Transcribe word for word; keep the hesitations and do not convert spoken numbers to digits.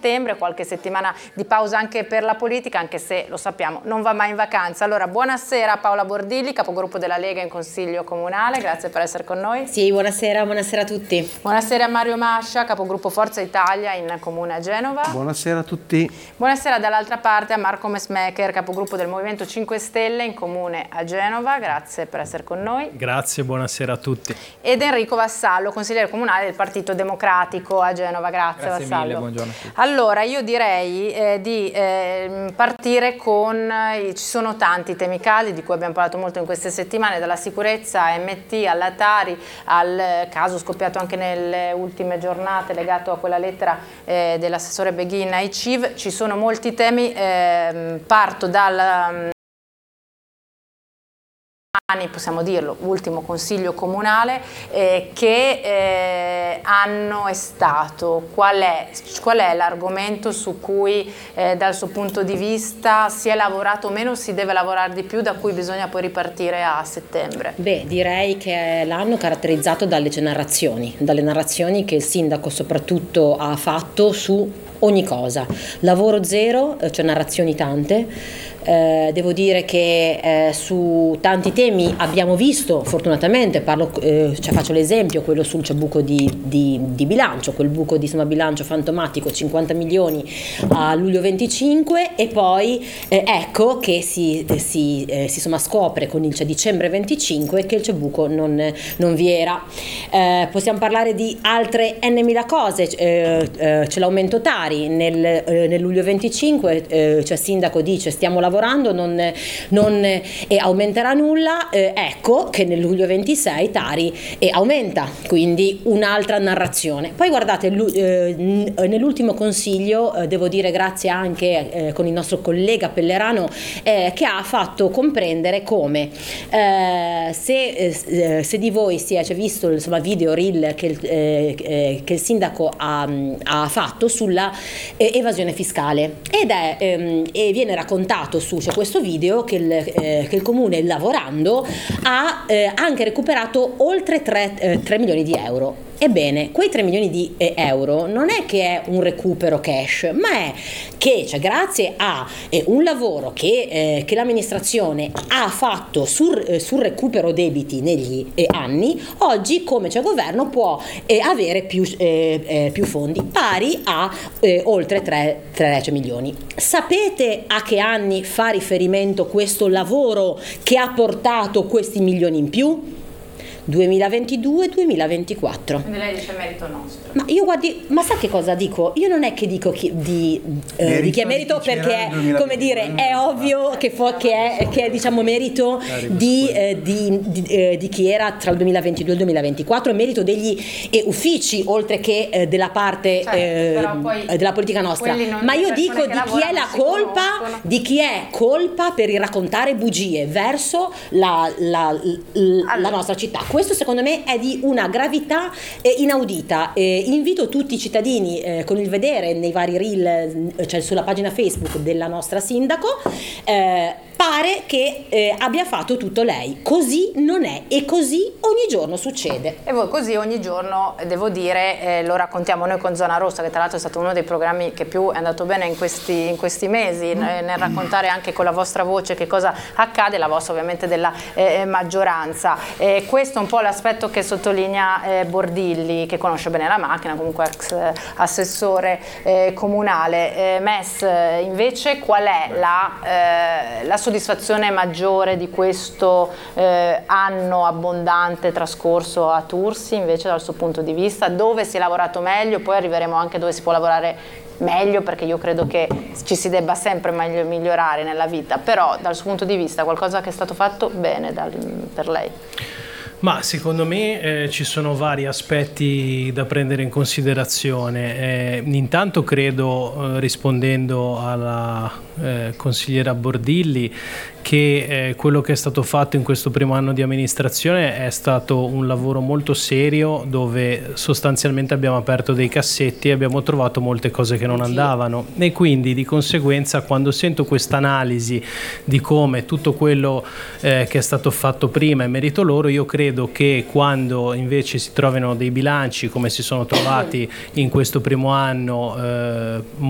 settembre, qualche settimana di pausa anche per la politica, anche se lo sappiamo non va mai in vacanza. Allora buonasera Paola Bordilli, capogruppo della Lega in Consiglio Comunale, grazie per essere con noi. Sì, buonasera, buonasera a tutti. Buonasera Mario Mascia, capogruppo Forza Italia in Comune a Genova. Buonasera a tutti. Buonasera dall'altra parte a Marco Messmacher, capogruppo del Movimento cinque Stelle in Comune a Genova, grazie per essere con noi. Grazie, buonasera a tutti. Ed Enrico Vassallo, consigliere comunale del Partito Democratico a Genova, grazie, grazie Vassallo. Mille, buongiorno a tutti. Allora io direi eh, di eh, partire con, eh, ci sono tanti temi caldi di cui abbiamo parlato molto in queste settimane, dalla sicurezza a M T alla Tari, al caso scoppiato anche nelle ultime giornate legato a quella lettera eh, dell'assessore Beghin ai C I V. Ci sono molti temi, eh, parto dal possiamo dirlo, ultimo consiglio comunale, eh, che eh, anno è stato? Qual è, qual è l'argomento su cui eh, dal suo punto di vista si è lavorato meno, si deve lavorare di più, da cui bisogna poi ripartire a settembre? Beh, direi che è l'anno caratterizzato dalle narrazioni, dalle narrazioni che il sindaco soprattutto ha fatto su ogni cosa. Lavoro zero, cioè narrazioni tante. Eh, devo dire che eh, su tanti temi abbiamo visto, fortunatamente, parlo, eh, cioè faccio l'esempio, quello sul cioè, buco di, di, di bilancio, quel buco di somma bilancio fantomatico, cinquanta milioni a luglio venticinque, e poi eh, ecco che si, eh, si, eh, si insomma, scopre con il cioè, dicembre venticinque che il cioè, buco non, non vi era. Eh, possiamo parlare di altre n mila cose, eh, eh, c'è l'aumento Tari nel, eh, nel luglio venticinque, eh, cioè il sindaco dice stiamo lavorando lavorando, non, non eh, aumenterà nulla, eh, ecco che nel luglio ventisei Tari eh, aumenta, quindi un'altra narrazione. Poi guardate, eh, nell'ultimo consiglio, eh, devo dire grazie anche eh, con il nostro collega Pellerano, eh, che ha fatto comprendere come eh, se, eh, se di voi si è cioè, visto insomma, video reel che, eh, eh, che il sindaco ha, ha fatto sulla eh, evasione fiscale, ed è ehm, e viene raccontato su c'è questo video che il, eh, che il comune lavorando ha eh, anche recuperato oltre tre milioni di euro. Ebbene, quei tre milioni di euro non è che è un recupero cash, ma è che cioè, grazie a eh, un lavoro che, eh, che l'amministrazione ha fatto sul, eh, sul recupero debiti negli eh, anni, oggi come c'è governo può eh, avere più, eh, eh, più fondi, pari a eh, oltre tre milioni. Sapete a che anni fa riferimento questo lavoro che ha portato questi milioni in più? duemilaventidue duemilaventiquattro. Quindi lei dice merito nostro. Ma io guardi, ma sa che cosa dico? Io non è che dico chi, di, eh, di chi è merito, perché come dire è ovvio che, fo, che, è, che è diciamo merito di, eh, di, di, eh, di chi era tra il duemilaventidue e il duemilaventiquattro, è merito degli eh, uffici oltre che eh, della parte certo, eh, della politica nostra. Ma io dico di chi è la colpa, di chi è colpa per il raccontare bugie verso la, la, la, allora. la nostra città. Questo secondo me è di una gravità eh, inaudita. Eh, invito tutti i cittadini eh, con il vedere nei vari reel, cioè sulla pagina Facebook della nostra sindaco, eh, pare che eh, abbia fatto tutto lei. Così non è e così ogni giorno succede. E voi così ogni giorno, devo dire, eh, lo raccontiamo noi con Zona Rossa, che tra l'altro è stato uno dei programmi che più è andato bene in questi, in questi mesi, eh, nel raccontare anche con la vostra voce che cosa accade, la vostra ovviamente della eh, maggioranza. Eh, questo è un po' l'aspetto che sottolinea eh, Bordilli, che conosce bene la macchina, comunque ex eh, assessore eh, comunale. Eh, Mess, invece, qual è la, eh, la soddisfazione maggiore di questo eh, anno abbondante trascorso a Tursi, invece dal suo punto di vista? Dove si è lavorato meglio? Poi arriveremo anche dove si può lavorare meglio, perché io credo che ci si debba sempre meglio migliorare nella vita, però dal suo punto di vista qualcosa che è stato fatto bene dal, per lei? Ma secondo me eh, ci sono vari aspetti da prendere in considerazione. Eh, intanto credo, eh, rispondendo alla eh, consigliera Bordilli, che eh, quello che è stato fatto in questo primo anno di amministrazione è stato un lavoro molto serio, dove sostanzialmente abbiamo aperto dei cassetti e abbiamo trovato molte cose che non andavano, e quindi di conseguenza quando sento questa analisi di come tutto quello eh, che è stato fatto prima è merito loro, io credo che quando invece si trovino dei bilanci come si sono trovati in questo primo anno eh,